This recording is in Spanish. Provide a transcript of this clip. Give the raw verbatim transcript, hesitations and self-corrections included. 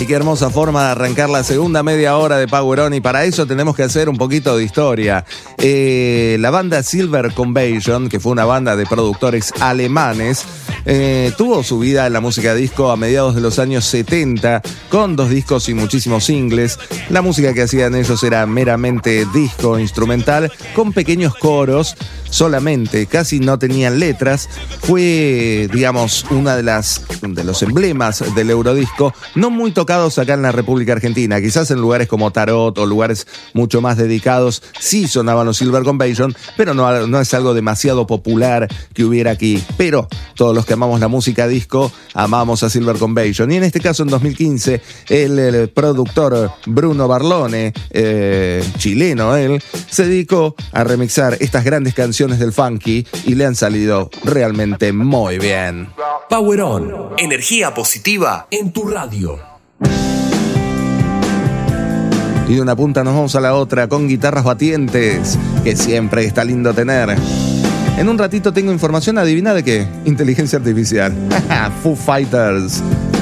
qué hermosa forma de arrancar la segunda media hora de Power On, y para eso tenemos que hacer un poquito de historia. Eh, la banda Silver Convasion, que fue una banda de productores alemanes, eh, tuvo su vida en la música disco a mediados de los años setenta, con dos discos y muchísimos singles. La música que hacían ellos era meramente disco instrumental, con pequeños coros solamente, casi no tenían letras. Fue, digamos, una de las de los emblemas del eurodisco, no muy tocados acá en la República Argentina. Quizás en lugares como Tarot o lugares mucho más dedicados sí sonaban los Silver Convasion, pero no, no es algo demasiado popular que hubiera aquí. Pero todos los que amamos la música disco amamos a Silver Convasion, y en este caso en dos mil quince el, el productor Bruno Barlone, eh, chileno él, se dedicó a remixar estas grandes canciones del funky y le han salido realmente muy bien. Power On, energía positiva en tu radio. Y de una punta nos vamos a la otra con guitarras batientes, que siempre está lindo tener. En un ratito tengo información, adivina de qué, inteligencia artificial. Foo Fighters.